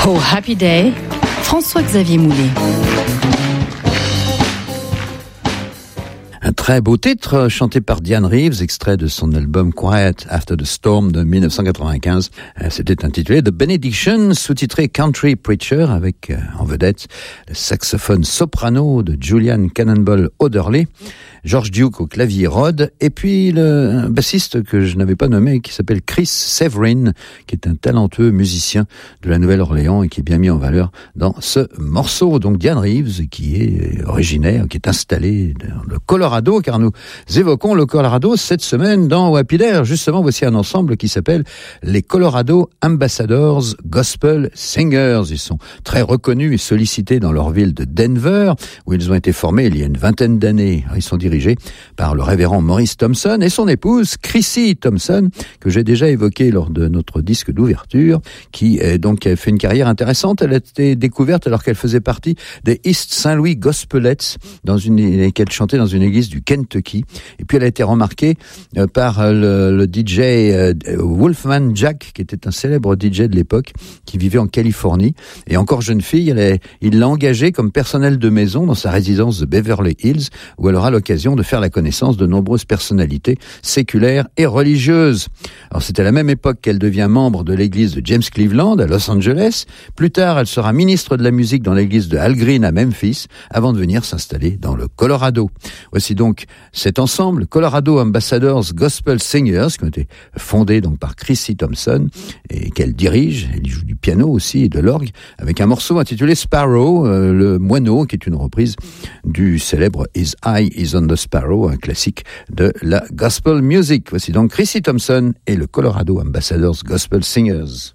Oh Happy Day, François-Xavier Moulet. Un très beau titre chanté par Diane Reeves, extrait de son album Quiet After the Storm de 1995. C'était intitulé The Benediction, sous-titré Country Preacher, avec en vedette le saxophone soprano de Julian Cannonball Oderle, George Duke au clavier Rod, et puis un bassiste que je n'avais pas nommé, qui s'appelle Chris Severin, qui est un talentueux musicien de la Nouvelle-Orléans et qui est bien mis en valeur dans ce morceau. Donc Diane Reeves, qui est originaire, qui est installée dans le Colorado, car nous évoquons le Colorado cette semaine dans Wapidaire. Justement, voici un ensemble qui s'appelle les Colorado Ambassadors Gospel Singers. Ils sont très reconnus et sollicités dans leur ville de Denver, où ils ont été formés il y a une vingtaine d'années. Ils sont dirigés par le révérend Maurice Thompson et son épouse Chrissy Thompson, que j'ai déjà évoqué lors de notre disque d'ouverture, qui donc a fait une carrière intéressante. Elle a été découverte alors qu'elle faisait partie des East St. Louis Gospelettes, qu'elle chantait dans une église du Kentucky. Et puis elle a été remarquée par le DJ Wolfman Jack, qui était un célèbre DJ de l'époque, qui vivait en Californie. Et encore jeune fille, il l'a engagée comme personnel de maison dans sa résidence de Beverly Hills, où elle aura l'occasion de faire la connaissance de nombreuses personnalités séculaires et religieuses. Alors c'était à la même époque qu'elle devient membre de l'église de James Cleveland à Los Angeles. Plus tard, elle sera ministre de la musique dans l'église de Al Green à Memphis, avant de venir s'installer dans le Colorado. Voici donc cet ensemble, Colorado Ambassadors Gospel Singers, qui ont été fondés donc par Chrissy Thompson et qu'elle dirige. Elle joue du piano aussi et de l'orgue, avec un morceau intitulé Sparrow, le moineau, qui est une reprise du célèbre His Eye is on the Sparrow, un classique de la gospel music. Voici donc Chrissy Thompson et le Colorado Ambassadors Gospel Singers.